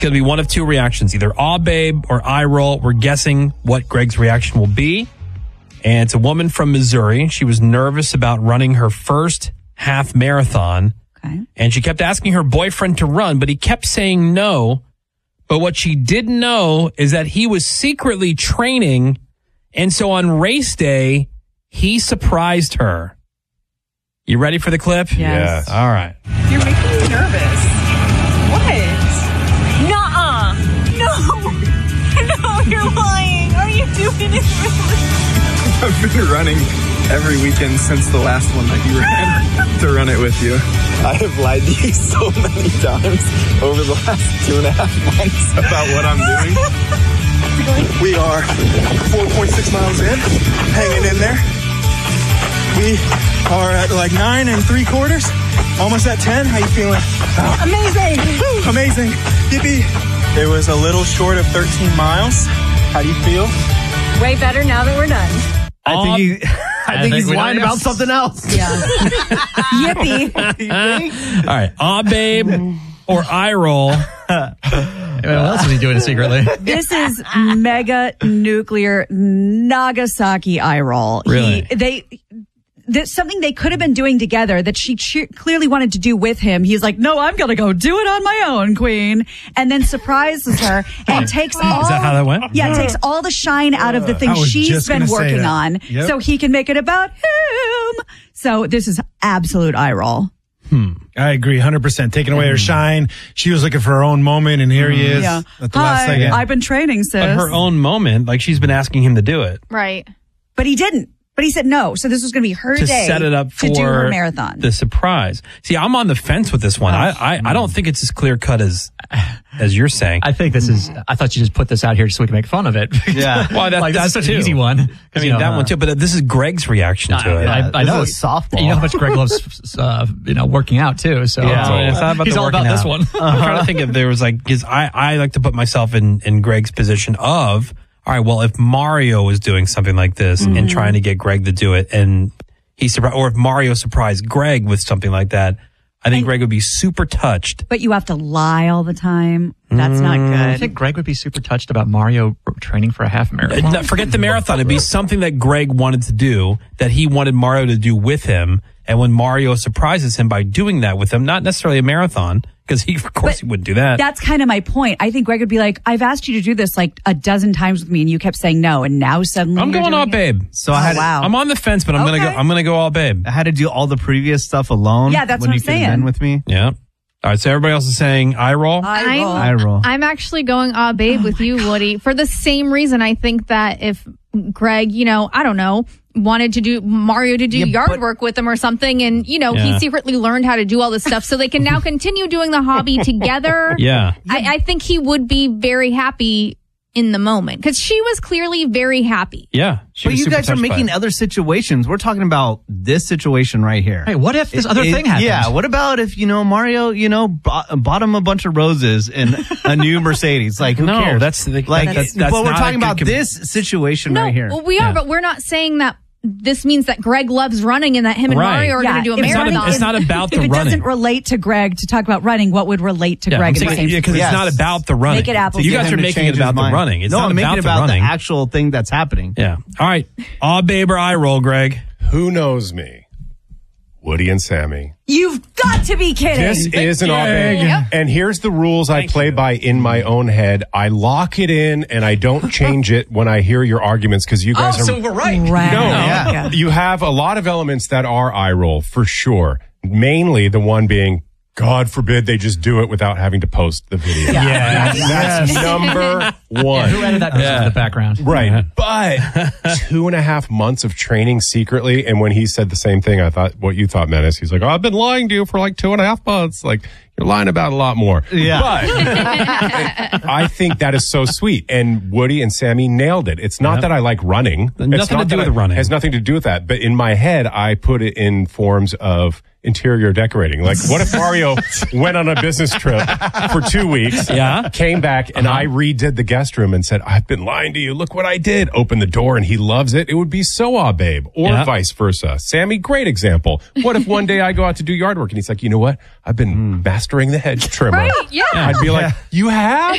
going to be one of two reactions, either aw babe or eye roll. We're guessing what Greg's reaction will be. And it's a woman from Missouri. She was nervous about running her first half marathon. Okay. And she kept asking her boyfriend to run, but he kept saying no. But what she didn't know is that he was secretly training. And so on race day, he surprised her. You ready for the clip? Yes. All right. You're making me nervous. What? Nuh-uh. No, you're lying. Are you doing it really? I've been running every weekend since the last one that you ran to run it with you. I have lied to you so many times over the last 2.5 months about what I'm doing. We are 4.6 miles in, hanging in there. We are at like 9 3/4, almost at 10. How you feeling? Oh. Amazing. Woo, amazing. Yippee. It was a little short of 13 miles. How do you feel? Way better now that we're done. I think he's lying about something else. Yeah. Yippee. All right. Aw babe or eye roll. What else is he doing secretly? This is mega nuclear Nagasaki eye roll. Really? There's something they could have been doing together that she clearly wanted to do with him. He's like, no, I'm going to go do it on my own, queen. And then surprises her and takes all... Is that how that went? Yeah, takes all the shine out of the things she's been working on so he can make it about him. So this is absolute eye roll. I agree 100%. Taking away her shine. She was looking for her own moment, and here he is at the last second. I've been training, sis. But her own moment, like she's been asking him to do it. Right. But he didn't. But he said no. So this was going to be her To day set it up for to do her marathon. the surprise. See, I'm on the fence with this one. I don't think it's as clear cut as you're saying. I think this is. I thought you just put this out here so we can make fun of it. Yeah. Well, that's such too. an easy one. I mean, that one too. But this is Greg's reaction to it. I know. This is a softball. You know how much Greg loves, working out too. So Yeah, it's not about he's the all about working this out. one. I'm trying to think if there was because I like to put myself in Greg's position of, all right, well, if Mario was doing something like this and trying to get Greg to do it, and he surprised, or if Mario surprised Greg with something like that, I think Greg would be super touched. But you have to lie all the time. That's not I good. think Greg would be super touched about Mario training for a half marathon. No, forget the marathon. It'd be something that Greg wanted to do, that he wanted Mario to do with him. And when Mario surprises him by doing that with him, not necessarily a marathon, because he wouldn't do that. That's kind of my point. I think Greg would be like, I've asked you to do this like a dozen times with me, and you kept saying no, and now suddenly I'm going all babe. So I had wow. I'm on the fence, but I'm gonna go all babe. I had to do all the previous stuff alone. Yeah, that's when what you I'm could have saying. been with me. Yeah. All right. So everybody else is saying eye roll. I roll. I'm actually going babe with you, Woody, for the same reason. I think that if Greg, I don't know, wanted to do Mario to do yard work with him or something, and he secretly learned how to do all this stuff so they can now continue doing the hobby together. Yeah. I think he would be very happy in the moment because she was clearly very happy. Yeah. But you guys are making other situations. We're talking about this situation right here. Hey, what if this other thing happens? Yeah. What about if, Mario, bought him a bunch of roses and a new Mercedes? Like, who cares? That's but not we're talking a about good this situation No, right here. well, we are, but we're not saying that this means that Greg loves running and that him and Mario are going to do a marathon. It's not about the running. If it doesn't running. relate to Greg to talk about running, what would relate to Greg? Because it's not about the running. Make it apples. You guys are making it about the running. It's not I'm making about it the about the running. actual thing that's happening. Yeah. All right. Aw babe or eye roll, Greg. Who knows me? Woody and Sammy. You've got to be kidding. This is an off. And here's the rules I play by in my own head. I lock it in and I don't change it when I hear your arguments because you guys are. So we're right. No, you have a lot of elements that are eye roll for sure. Mainly the one being, God forbid they just do it without having to post the video. That's number one. Who added that in the background? Right. But 2.5 months of training secretly. And when he said the same thing, I thought what you thought, Menace. He's like, I've been lying to you for like 2.5 months. Like, you're lying about a lot more. Yeah. But I think that is so sweet. And Woody and Sammy nailed it. It's not that I like running. Nothing to do with running. It has nothing to do with that. But in my head, I put it in forms of, interior decorating. Like, what if Mario went on a business trip for 2 weeks, came back, and I redid the guest room and said, I've been lying to you. Look what I did. Open the door, and he loves it. It would be so babe. Or vice versa. Sammy, great example. What if one day I go out to do yard work, and he's like, you know what? I've been mastering the hedge trimmer. Right, yeah. I'd be like, you have?